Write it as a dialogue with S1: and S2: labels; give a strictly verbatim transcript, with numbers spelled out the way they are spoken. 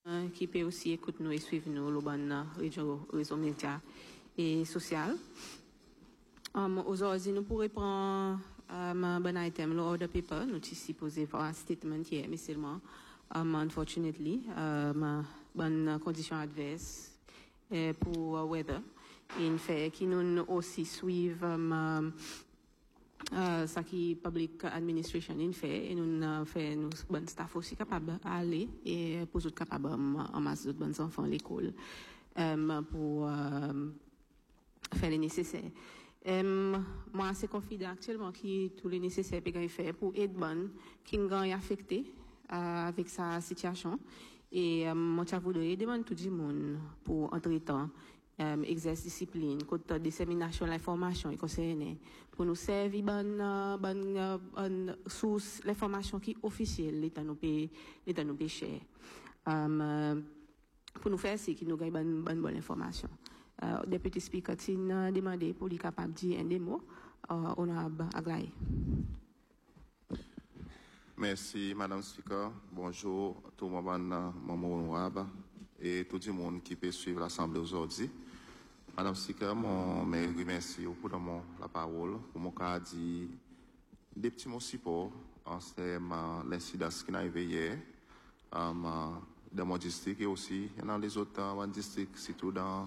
S1: qui peut aussi écouter nous et suivre nous le bon réseau réseau média et social. Um, aujourd'hui, nous pourrions prendre um, un bon item, le order paper. Nous sommes supposés faire un statement hier, mais seulement, um, unfortunately, um, bonne condition adverse eh, pour uh, weather. Il fait qui nous aussi suivent um, uh, ça qui public administration il fait et nous uh, fait nous bon staff aussi capable aller et pour être capable en masse de bons enfants à l'école um, pour um, faire les nécessaires. Um, moi, c'est confident actuellement qui tout le nécessaire pour faire pour aider bon qui est affecté uh, avec sa situation et um, moi, je voudrais demander tout le monde pour entre-temps um, exercer discipline, côté dissémination de l'information et conseiller pour nous servir bonne uh, bonne uh, bonne source l'information qui est officielle l'état nous paye l'état nous paye cher um, uh, pour nous faire c'est qui nous gagne bonne bonne bonne information. Uh, Deputy Speaker tin uh, demandé pour lui capable dire un des mots uh, honorable Aglaé.
S2: Merci Madame Speaker. Bonjour tout le monde, maman honorable et tout le monde qui peut suivre l'Assemblée aujourd'hui. Madame Speaker, mon me remercie pour donner la parole pour mon cas dit des petits mots support en termes l'incident qui est arrivé hier um, dans mon district et aussi dans les autres uh, districts, surtout dans